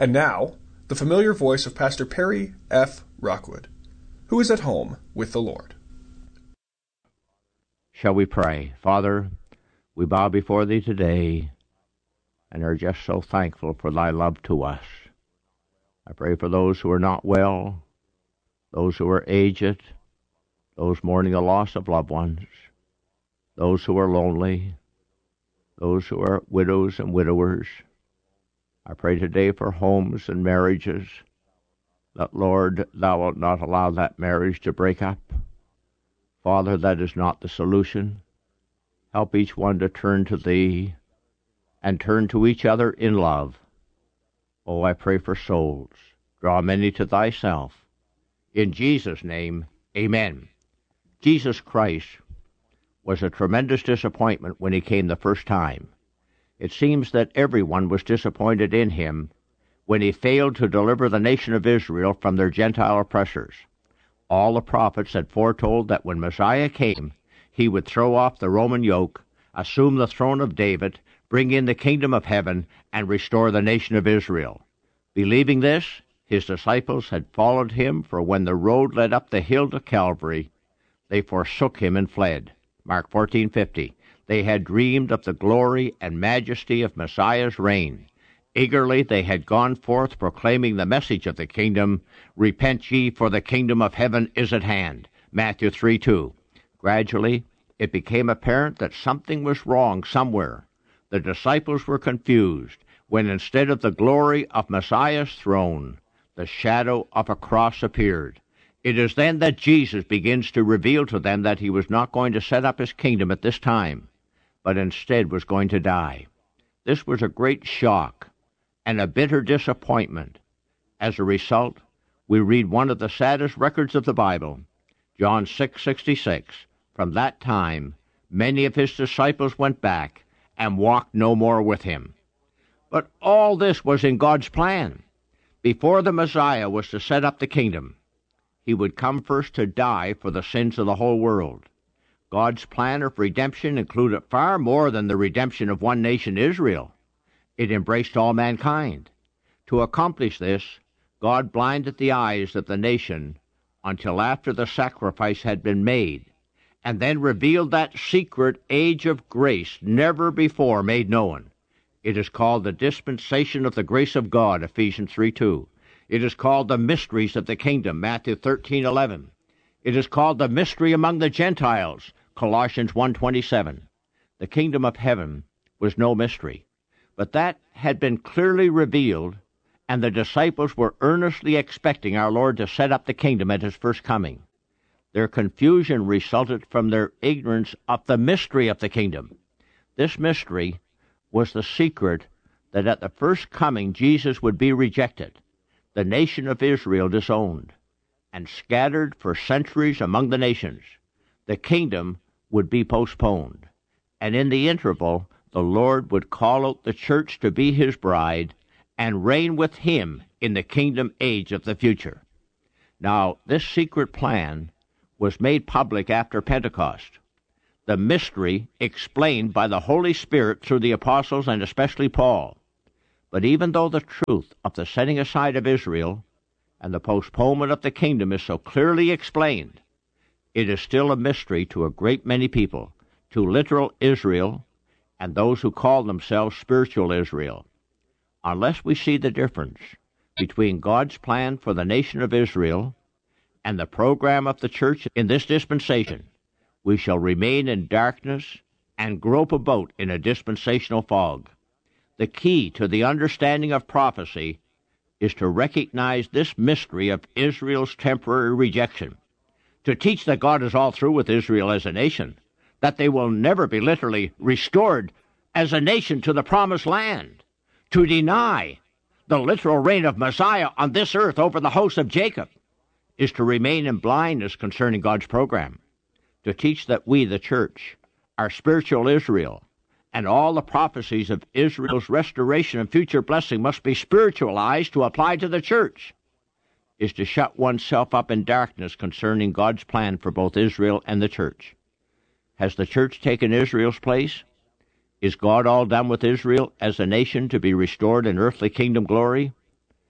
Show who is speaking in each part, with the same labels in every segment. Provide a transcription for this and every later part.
Speaker 1: And now, the familiar voice of Pastor Perry F. Rockwood, who is at home with the Lord.
Speaker 2: Shall we pray? Father, we bow before Thee today and are just so thankful for Thy love to us. I pray for those who are not well, those who are aged, those mourning the loss of loved ones, those who are lonely, those who are widows and widowers. I pray today for homes and marriages, that, Lord, Thou wilt not allow that marriage to break up. Father, that is not the solution. Help each one to turn to Thee and turn to each other in love. Oh, I pray for souls. Draw many to Thyself. In Jesus' name, amen. Jesus Christ was a tremendous disappointment when He came the first time. It seems that everyone was disappointed in Him when He failed to deliver the nation of Israel from their Gentile oppressors. All the prophets had foretold that when Messiah came, He would throw off the Roman yoke, assume the throne of David, bring in the kingdom of heaven, and restore the nation of Israel. Believing this, His disciples had followed Him, for when the road led up the hill to Calvary, they forsook Him and fled. Mark 14:50. They had dreamed of the glory and majesty of Messiah's reign. Eagerly they had gone forth proclaiming the message of the kingdom, "Repent ye, for the kingdom of heaven is at hand." Matthew 3:2. Gradually, it became apparent that something was wrong somewhere. The disciples were confused when instead of the glory of Messiah's throne, the shadow of a cross appeared. It is then that Jesus begins to reveal to them that He was not going to set up His kingdom at this time, but instead was going to die. This was a great shock and a bitter disappointment. As a result, we read one of the saddest records of the Bible, John 6:66. From that time, many of His disciples went back and walked no more with Him. But all this was in God's plan. Before the Messiah was to set up the kingdom, He would come first to die for the sins of the whole world. God's plan of redemption included far more than the redemption of one nation, Israel. It embraced all mankind. To accomplish this, God blinded the eyes of the nation until after the sacrifice had been made, and then revealed that secret age of grace never before made known. It is called the dispensation of the grace of God, Ephesians 3:2. It is called the mysteries of the kingdom, Matthew 13:11. It is called the mystery among the Gentiles, Colossians 1:27. The kingdom of heaven was no mystery, but that had been clearly revealed, and the disciples were earnestly expecting our Lord to set up the kingdom at His first coming. Their confusion resulted from their ignorance of the mystery of the kingdom. This mystery was the secret that at the first coming Jesus would be rejected, the nation of Israel disowned, and scattered for centuries among the nations. The kingdom would be postponed, and in the interval the Lord would call out the church to be His bride and reign with Him in the kingdom age of the future. Now, this secret plan was made public after Pentecost, the mystery explained by the Holy Spirit through the apostles and especially Paul. But even though the truth of the setting aside of Israel and the postponement of the kingdom is so clearly explained, it is still a mystery to a great many people, to literal Israel and those who call themselves spiritual Israel. Unless we see the difference between God's plan for the nation of Israel and the program of the church in this dispensation, we shall remain in darkness and grope about in a dispensational fog. The key to the understanding of prophecy is to recognize this mystery of Israel's temporary rejection, to teach that God is all through with Israel as a nation, that they will never be literally restored as a nation to the promised land, to deny the literal reign of Messiah on this earth over the house of Jacob, is to remain in blindness concerning God's program, to teach that we, the church, are spiritual Israel, and all the prophecies of Israel's restoration and future blessing must be spiritualized to apply to the church, is to shut oneself up in darkness concerning God's plan for both Israel and the church. Has the church taken Israel's place? Is God all done with Israel as a nation to be restored in earthly kingdom glory?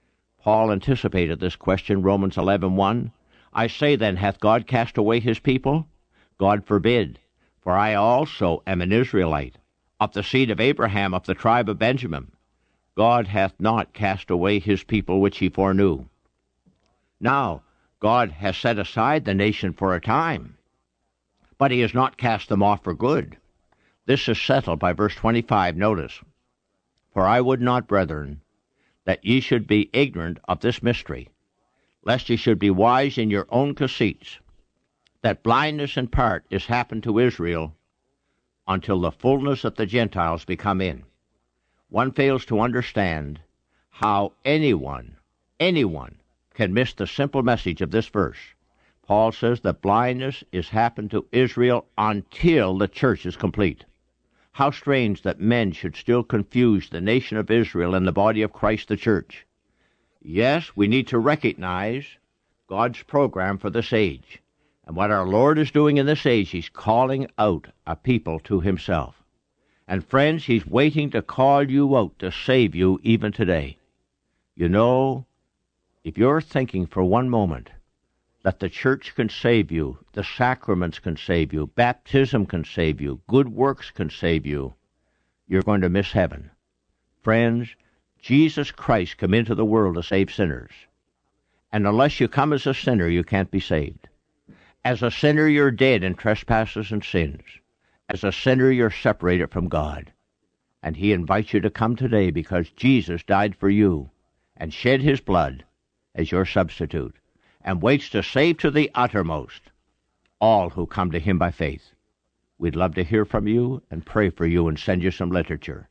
Speaker 2: Paul anticipated this question, Romans 11:1. I say then, hath God cast away his people? God forbid. For I also am an Israelite, of the seed of Abraham, of the tribe of Benjamin. God hath not cast away his people which he foreknew. Now, God has set aside the nation for a time, but he has not cast them off for good. This is settled by verse 25. Notice, for I would not, brethren, that ye should be ignorant of this mystery, lest ye should be wise in your own conceits, that blindness in part is happened to Israel until the fullness of the Gentiles be come in. One fails to understand how anyone can miss the simple message of this verse. Paul says that blindness is happened to Israel until the church is complete. How strange that men should still confuse the nation of Israel and the body of Christ, the church. Yes, we need to recognize God's program for this age. And what our Lord is doing in this age, he's calling out a people to himself. And friends, he's waiting to call you out to save you even today. You know, if you're thinking for one moment that the church can save you, the sacraments can save you, baptism can save you, good works can save you, you're going to miss heaven. Friends, Jesus Christ came into the world to save sinners. And unless you come as a sinner, you can't be saved. As a sinner, you're dead in trespasses and sins. As a sinner, you're separated from God. And he invites you to come today because Jesus died for you and shed his blood as your substitute, and waits to save to the uttermost all who come to him by faith. We'd love to hear from you and pray for you and send you some literature.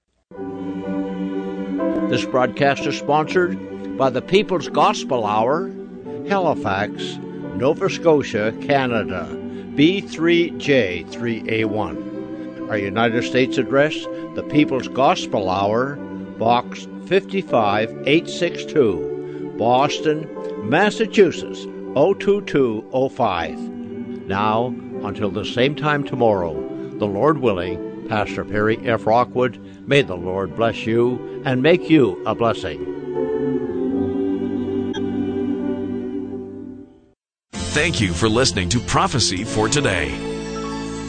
Speaker 2: This broadcast is sponsored by the People's Gospel Hour, Halifax, Nova Scotia, Canada, B3J3A1. Our United States address, the People's Gospel Hour, Box 55862, Boston, Massachusetts, 02205. Now, until the same time tomorrow, the Lord willing, Pastor Perry F. Rockwood, may the Lord bless you and make you a blessing.
Speaker 3: Thank you for listening to Prophecy for Today.